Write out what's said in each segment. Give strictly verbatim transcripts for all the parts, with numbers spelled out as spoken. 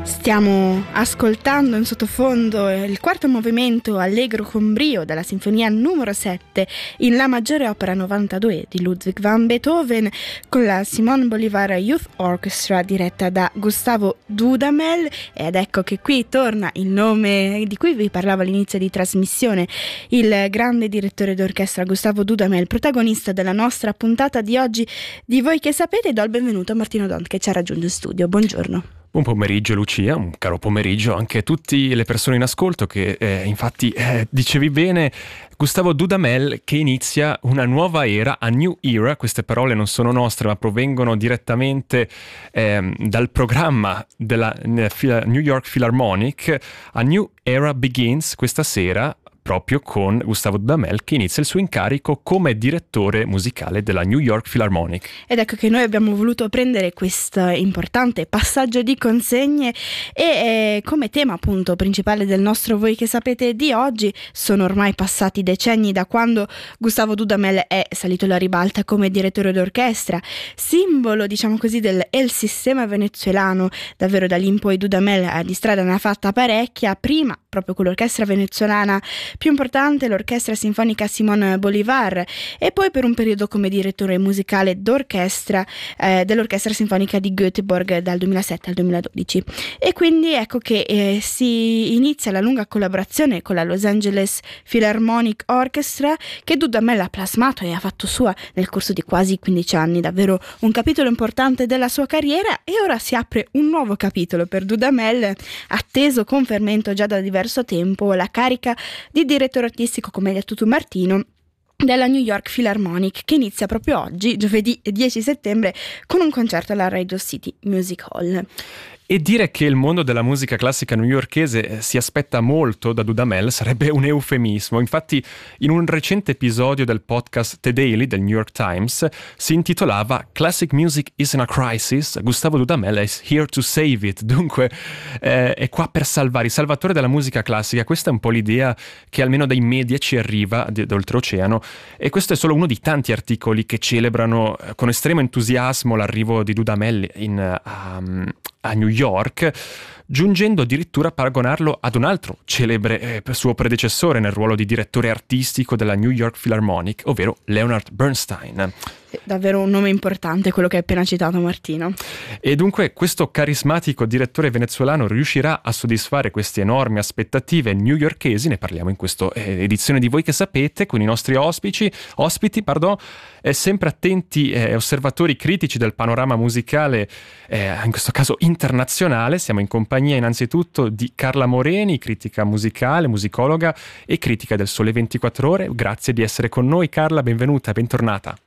Stiamo ascoltando in sottofondo il quarto movimento allegro con brio della sinfonia numero sette in La maggiore opera novantadue di Ludwig van Beethoven con la Simon Bolivar Youth Orchestra diretta da Gustavo Dudamel. Ed ecco che qui torna il nome di cui vi parlavo all'inizio di trasmissione, il grande direttore d'orchestra Gustavo Dudamel, protagonista della nostra puntata di oggi di Voi che sapete. Do il benvenuto a Martino Dont che ci ha raggiunto in studio. Buongiorno. Buon pomeriggio Lucia, un caro pomeriggio anche a tutte le persone in ascolto che eh, infatti eh, dicevi bene, Gustavo Dudamel che inizia una nuova era, a new era. Queste parole non sono nostre ma provengono direttamente eh, dal programma della New York Philharmonic. A new era begins questa sera proprio con Gustavo Dudamel che inizia il suo incarico come direttore musicale della New York Philharmonic. Ed ecco che noi abbiamo voluto prendere questo importante passaggio di consegne e eh, come tema appunto principale del nostro Voi che sapete di oggi. Sono ormai passati decenni da quando Gustavo Dudamel è salito alla ribalta come direttore d'orchestra, simbolo diciamo così del El Sistema venezuelano. Davvero da lì in poi Dudamel di strada ne ha fatta parecchia, prima proprio con l'orchestra venezuelana più importante, l'orchestra sinfonica Simon Bolivar, e poi per un periodo come direttore musicale d'orchestra eh, dell'orchestra sinfonica di Göteborg dal duemilasette al duemiladodici. E quindi ecco che eh, si inizia la lunga collaborazione con la Los Angeles Philharmonic Orchestra che Dudamel ha plasmato e ha fatto sua nel corso di quasi quindici anni, davvero un capitolo importante della sua carriera. E ora si apre un nuovo capitolo per Dudamel, atteso con fermento già da diverso tempo, la carica di direttore artistico, come hai detto tu Martino, della New York Philharmonic, che inizia proprio oggi, giovedì dieci settembre, con un concerto alla Radio City Music Hall. E dire che il mondo della musica classica newyorkese si aspetta molto da Dudamel sarebbe un eufemismo. Infatti, in un recente episodio del podcast The Daily del New York Times si intitolava Classic Music is in a Crisis, Gustavo Dudamel is here to save it. Dunque eh, è qua per salvare, il salvatore della musica classica. Questa è un po' l'idea che almeno dai media ci arriva d- d'oltreoceano, e questo è solo uno di tanti articoli che celebrano eh, con estremo entusiasmo l'arrivo di Dudamel in um, a New York, giungendo addirittura a paragonarlo ad un altro celebre eh, suo predecessore nel ruolo di direttore artistico della New York Philharmonic, ovvero Leonard Bernstein. Davvero un nome importante quello che hai appena citato Martino. E dunque questo carismatico direttore venezuelano riuscirà a soddisfare queste enormi aspettative newyorkesi. Ne parliamo in questa eh, edizione di Voi che sapete con i nostri ospiti, ospiti pardon, eh, sempre attenti eh, osservatori critici del panorama musicale, eh, in questo caso internazionale. Siamo in compagnia innanzitutto di Carla Moreni, critica musicale, musicologa e critica del Sole ventiquattro Ore. Grazie di essere con noi Carla, benvenuta, bentornata.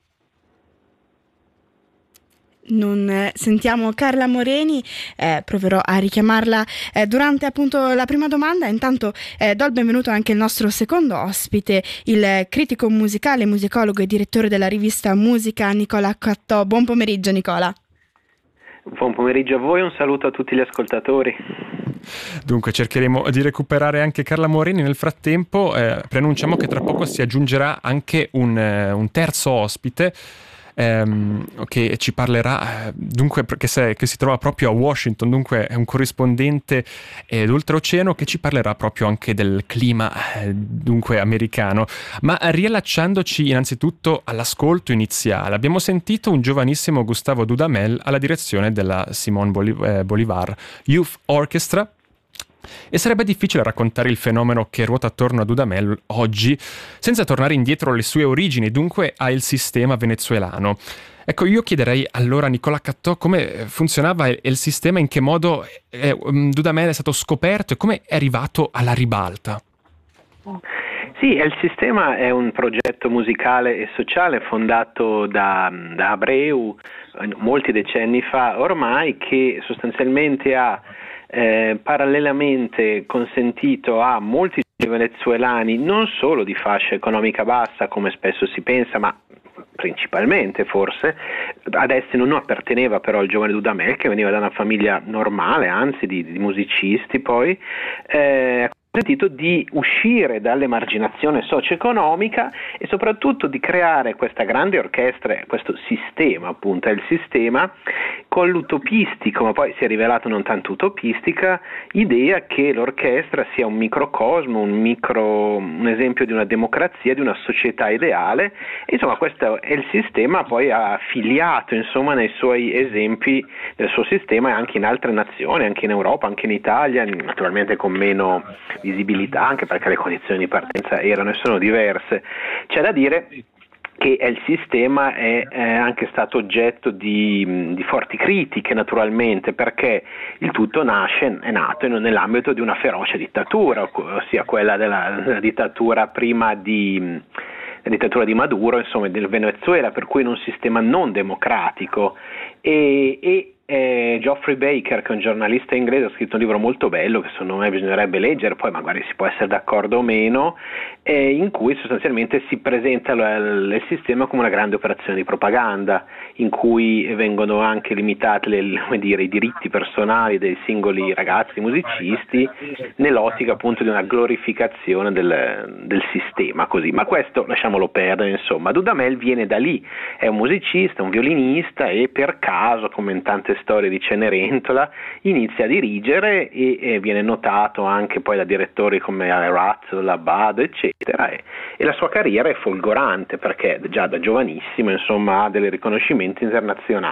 Non eh, sentiamo Carla Moreni, eh, proverò a richiamarla eh, durante appunto la prima domanda. Intanto eh, do il benvenuto anche al nostro secondo ospite, il critico musicale, musicologo e direttore della rivista Musica Nicola Cattò. Buon pomeriggio Nicola. Buon pomeriggio a voi, un saluto a tutti gli ascoltatori. Dunque cercheremo di recuperare anche Carla Moreni. Nel frattempo eh, preannunciamo che tra poco si aggiungerà anche un, eh, un terzo ospite Ehm, che ci parlerà dunque che, se, che si trova proprio a Washington, dunque è un corrispondente eh, d'oltreoceano che ci parlerà proprio anche del clima eh, dunque americano. Ma riallacciandoci innanzitutto all'ascolto iniziale, abbiamo sentito un giovanissimo Gustavo Dudamel alla direzione della Simon Bolivar Youth Orchestra. E sarebbe difficile raccontare il fenomeno che ruota attorno a Dudamel oggi senza tornare indietro alle sue origini, dunque al sistema venezuelano. Ecco, io chiederei allora a Nicola Cattò come funzionava il sistema, in che modo eh, Dudamel è stato scoperto e come è arrivato alla ribalta. Sì, il sistema è un progetto musicale e sociale fondato da, da Abreu molti decenni fa ormai, che sostanzialmente ha Eh, parallelamente consentito a molti venezuelani, non solo di fascia economica bassa come spesso si pensa, ma principalmente forse, ad essi non apparteneva però il giovane Dudamel, che veniva da una famiglia normale, anzi di, di musicisti poi, eh, consentito di uscire dall'emarginazione socio-economica e soprattutto di creare questa grande orchestra, questo sistema appunto, è il sistema con l'utopistico, ma poi si è rivelato non tanto utopistica, idea che l'orchestra sia un microcosmo, un micro, un esempio di una democrazia, di una società ideale, e insomma questo è il sistema, poi ha affiliato insomma nei suoi esempi del suo sistema anche in altre nazioni, anche in Europa, anche in Italia, naturalmente con meno visibilità, anche perché le condizioni di partenza erano e sono diverse. C'è da dire che il sistema è, è anche stato oggetto di, di forti critiche naturalmente, perché il tutto nasce, è nato nell'ambito di una feroce dittatura, ossia quella della, della dittatura prima di la dittatura di Maduro, insomma del Venezuela, per cui in un sistema non democratico, e, e Eh, Geoffrey Baker, che è un giornalista inglese, ha scritto un libro molto bello che secondo me bisognerebbe leggere, poi magari si può essere d'accordo o meno, eh, in cui sostanzialmente si presenta il, il sistema come una grande operazione di propaganda, in cui vengono anche limitati le, come dire, i diritti personali dei singoli ragazzi musicisti, nell'ottica appunto di una glorificazione del, del sistema, così. Ma questo lasciamolo perdere, insomma. Dudamel viene da lì, è un musicista, un violinista, e per caso, come in tante storie di Cenerentola, inizia a dirigere e, e viene notato anche poi da direttori come Ratzel, Abbado, eccetera, e, e la sua carriera è folgorante perché già da giovanissimo insomma ha dei riconoscimenti internazionali.